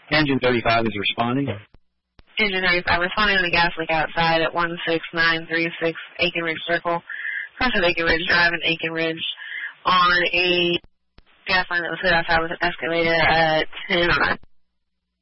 Engine 35 is responding. Engine 35 responding to the gas leak outside at 16936 Aiken Ridge Circle. Cross of Aiken Ridge Drive in Aiken Ridge on a gas line that was hit outside with an escalator at 10 on.